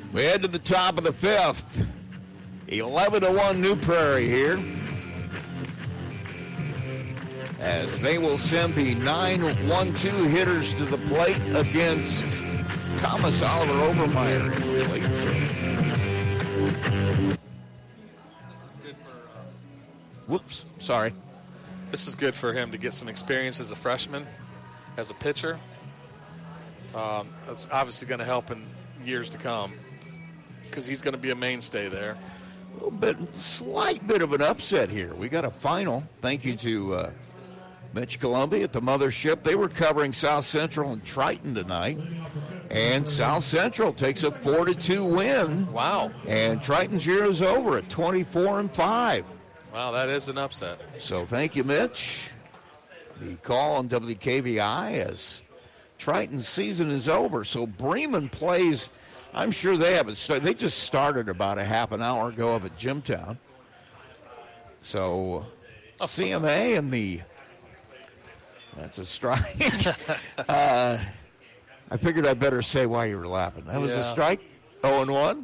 We head to the top of the fifth. 11-1 New Prairie here, as they will send the 9-1-2 hitters to the plate against Thomas Oliver Obermeyer. Whoops, sorry. This is good for him to get some experience as a freshman, as a pitcher. That's obviously going to help in years to come because he's going to be a mainstay there. A slight bit of an upset here. We got a final. Thank you to Mitch Columbia at the Mothership. They were covering South Central and Triton tonight. And South Central takes a 4-2 win. Wow. And Triton's year is over at 24-5. Wow, that is an upset. So thank you, Mitch. The call on WKVI as Triton's season is over. So Bremen plays, I'm sure they haven't started. They just started about a half an hour ago up at Jimtown. So CMA and that's a strike. I figured I'd better say why you were laughing. That was a strike. 0-1.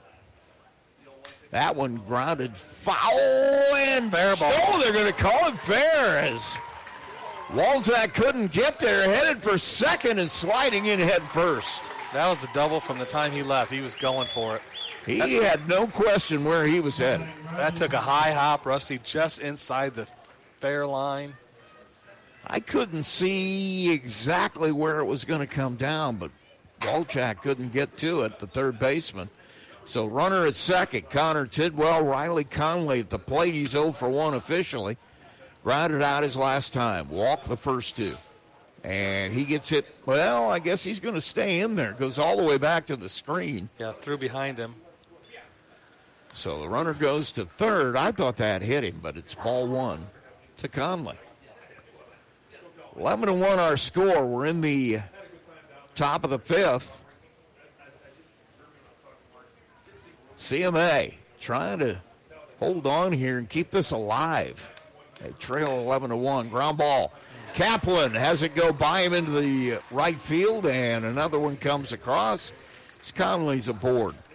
That one grounded foul and fair ball. Oh, they're going to call it fair as Walzak couldn't get there, headed for second and sliding in head first. That was a double from the time he left. He was going for it. He had no question where he was headed. That took a high hop, Rusty, just inside the fair line. I couldn't see exactly where it was going to come down, but Walzak couldn't get to it, the third baseman. So runner at second, Connor Tidwell, Riley Conley at the plate. He's 0 for 1 officially. Grounded out his last time. Walked the first two. And he gets hit. Well, I guess he's going to stay in there. Goes all the way back to the screen. Yeah, threw behind him. So the runner goes to third. I thought that hit him, but it's ball one to Conley. 11-1 our score. We're in the top of the fifth. CMA trying to hold on here and keep this alive. They trail 11-1. Ground ball. Kaplan has it go by him into the right field, and another one comes across. It's Conley's aboard.